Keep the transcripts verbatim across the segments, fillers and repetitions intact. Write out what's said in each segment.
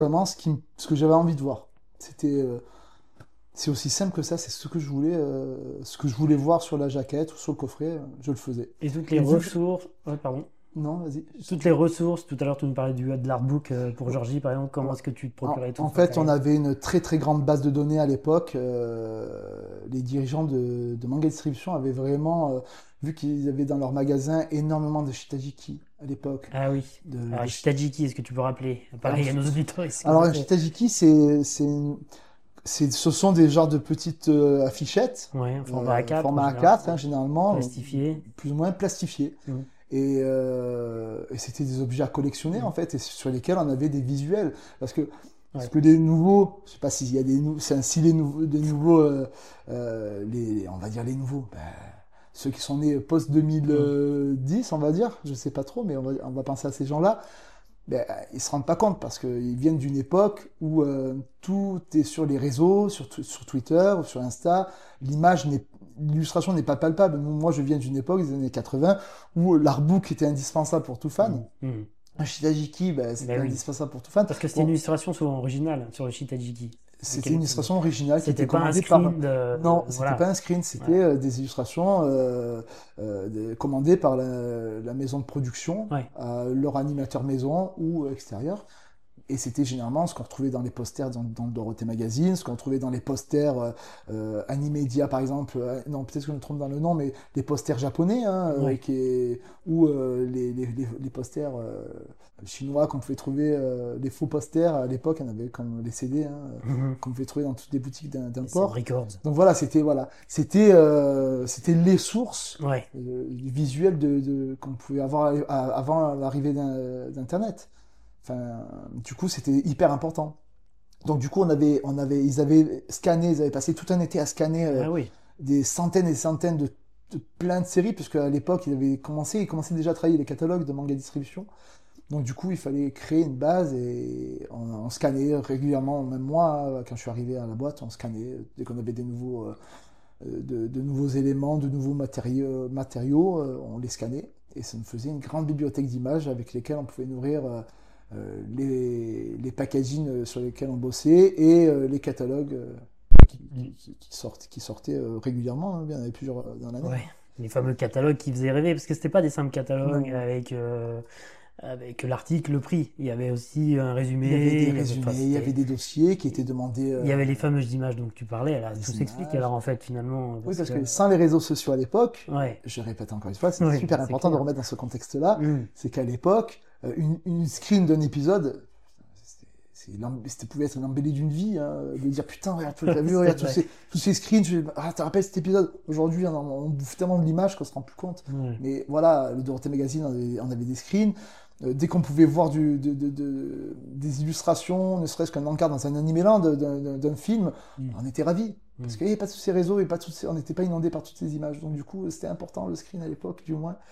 vraiment ce, qui, m- ce que j'avais envie de voir. C'était, euh, c'est aussi simple que ça, c'est ce que je voulais, euh, ce que je voulais voir sur la jaquette ou sur le coffret, euh, je le faisais. Et toutes les Et vu que... ressources. Ouais, pardon. Non, vas-y. Toutes les ressources, tout à l'heure tu nous parlais du, de l'artbook euh, pour Georgie par exemple, comment Ouais. est-ce que tu te En, procurais tout en ça? fait, on T'arrives. avait une très très grande base de données à l'époque. Euh, les dirigeants de, de Manga Distribution avaient vraiment, euh, vu qu'ils avaient dans leur magasin énormément de Shitajiki à l'époque. Ah oui. De, Alors de Shi- Shitajiki, est-ce que tu peux rappeler? alors, Pareil à nos auditeurs, s'il vous alors, un plaît. Shitajiki, c'est, c'est, une- c'est, ce sont des genres de petites euh, affichettes, Ouais, en format euh, A quatre en format général. A quatre, hein, généralement, euh, Plastifié. plus ou moins plastifiées. Mm. Et, euh, et c'était des objets à collectionner en Mm. fait, et sur lesquels on avait des visuels. Parce que, parce Ouais. que les nouveaux, je sais pas s'il y a des nouveaux, c'est si les nouveaux, des nouveaux, euh, euh, les, on va dire les nouveaux, ben, ceux qui sont nés post deux mille Mm. dix, on va dire, je sais pas trop, mais on va, on va penser à ces gens-là. Ben, ils se rendent pas compte parce qu'ils viennent d'une époque où euh, tout est sur les réseaux, sur, tw- sur Twitter ou sur Insta. L'image n'est, l'illustration n'est pas palpable. Nous, moi, je viens d'une époque des années quatre-vingts où l'artbook était indispensable pour tout fan. Mm. Mm. Un Shitajiki, ben, c'était Ben oui. indispensable pour tout fan. Parce que c'était une Bon, illustration souvent originale sur le Shitajiki. c'était Lequel une tu- illustration originale qui était C'était pas un commandée par... screen de. Non, c'était pas Voilà. un screen, Ouais. c'était euh, des illustrations euh, euh, des- commandées par la, la maison de production, Ouais. euh, leur animateur maison ou euh, extérieur. Et c'était généralement ce qu'on retrouvait dans les posters dans, dans le Dorothée Magazine, ce qu'on trouvait dans les posters euh, euh, Animedia par exemple, euh, non peut-être que je me trompe dans le nom, mais les posters japonais, hein, euh, Ouais. qui est, ou euh, les, les, les, les posters euh, chinois qu'on pouvait trouver, euh, les faux posters à l'époque, il y en avait comme les C D, hein, Mhm. qu'on pouvait trouver dans toutes les boutiques d'un- Et c'est d'import. Records. Donc voilà, c'était voilà, c'était euh, c'était les sources Ouais. euh, visuelles de, de, qu'on pouvait avoir à- avant l'arrivée d'in- d'Internet. Enfin, du coup, c'était hyper important. Donc du coup, on avait, on avait, ils avaient scanné, ils avaient passé tout un été à scanner euh, Ah oui. des centaines et des centaines de, de plein de séries, puisque à l'époque, ils avaient commencé, ils commençaient déjà à travailler les catalogues de manga distribution. Donc du coup, il fallait créer une base et on, on scannait régulièrement. Même moi, quand je suis arrivé à la boîte, on scannait dès qu'on avait des nouveaux, euh, de, de nouveaux éléments, de nouveaux matériaux, matériaux, euh, on les scannait et ça nous faisait une grande bibliothèque d'images avec lesquelles on pouvait nourrir euh, euh, les, les packaging sur lesquels on bossait et euh, les catalogues euh, qui, qui, qui, qui sortent, qui sortaient euh, régulièrement. Hein, il y en avait plusieurs euh, dans l'année. Ouais. Les fameux catalogues qui faisaient rêver, parce que c'était pas des simples catalogues Non. avec, euh, avec l'article, le prix. Il y avait aussi un résumé. Il y avait des il y avait, résumés, enfin, il y c'était- avait des dossiers qui étaient demandés. il y Euh, avait les fameuses images dont tu parlais. Là, des tout s'explique images. alors en fait finalement. Oui, Parce parce que... que sans les réseaux sociaux à l'époque, Ouais. je répète encore une fois, c'est Oui, super c'est important de clair. remettre dans ce contexte-là, Mm. c'est qu'à l'époque, euh, une, une screen d'un épisode, c'est, c'est l'em- c'était pouvait être l'embellie d'une vie, hein, de dire putain, regarde, tu as vu, C'est regarde tous vrai. ces, tous ces screens, tu ah, te rappelles cet épisode? Aujourd'hui, on, on bouffe tellement de l'image qu'on se rend plus compte. Ouais. Mais voilà, le Dorothée Magazine, on avait, on avait des screens. Euh, dès qu'on pouvait voir du, de, de, de- des illustrations, ne serait-ce qu'un encart dans un animéland d'un, d'un, d'un film, Mm. on était ravis. Mm. Parce qu'il n'y avait pas tous ces réseaux et pas toutes ces- on n'était pas inondé par toutes ces images. Donc du coup, c'était important le screen à l'époque, du moins.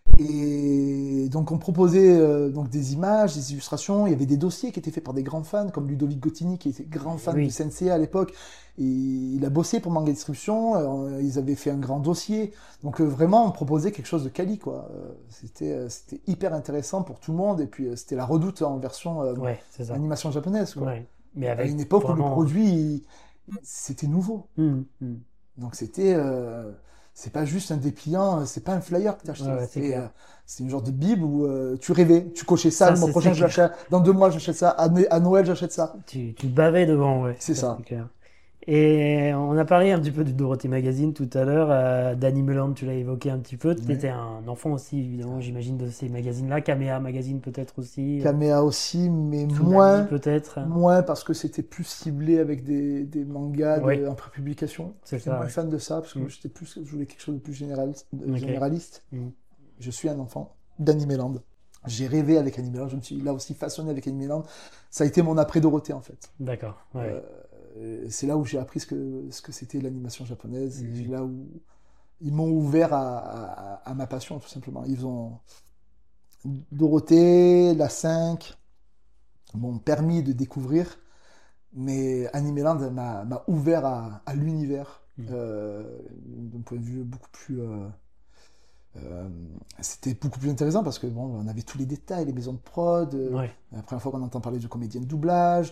Et donc on proposait euh, donc des images, des illustrations. Il y avait des dossiers qui étaient faits par des grands fans, comme Ludovic Gottini, qui était grand fan Oui. de Sensei à l'époque. Et il a bossé pour Manga Distribution. euh, ils avaient fait un grand dossier. Donc euh, vraiment, on proposait quelque chose de quali, quoi. Euh, c'était euh, c'était hyper intéressant pour tout le monde. Et puis euh, c'était la Redoute en version euh, Ouais, c'est ça. animation japonaise, quoi. Ouais. Mais À avec une époque où le vraiment. produit, il- c'était nouveau. Mm. Mm. Donc c'était, euh, c'est pas juste un dépliant, euh, c'est pas un flyer que t'as acheté. Ouais, ouais, c'est C'était, clair. euh, c'est une genre de bible où euh, tu rêvais, tu cochais ça, Ça, le mois c'est- prochain c'est je clair. l'achète, dans deux mois j'achète ça, à, Né- à Noël j'achète ça. Tu, tu bavais devant, ouais. C'est ça. C'est clair. Et on a parlé un petit peu du Dorothée Magazine tout à l'heure, euh, d'Animeland, tu l'as évoqué un petit peu. Tu Ouais. étais un enfant aussi, évidemment, j'imagine, de ces magazines-là. Kamea Magazine peut-être aussi. euh, Kamea aussi, mais Tsunami moins, peut-être. moins parce que c'était plus ciblé avec des, des mangas de, Ouais. en prépublication. C'est J'étais ça, moins ouais. fan de ça parce que Mm. j'étais plus, je voulais quelque chose de plus généraliste. de Ok. généraliste. Mm. Je suis un enfant d'Animeland. J'ai rêvé avec Animeland, je me suis là aussi façonné avec Animeland. Ça a été mon après Dorothée en fait. D'accord, ouais. Euh, c'est là où j'ai appris ce que, ce que c'était l'animation japonaise. Mhm. C'est là où ils m'ont ouvert à, à, à ma passion, tout simplement. Ils ont Dorothée, la cinq m'ont permis de découvrir, mais Animeland m'a, m'a ouvert à, à l'univers Mhm. euh, d'un point de vue beaucoup plus, euh, Euh, c'était beaucoup plus intéressant parce que bon, on avait tous les détails, les maisons de prod, euh, Ouais. la première fois qu'on entend parler de comédien de doublage,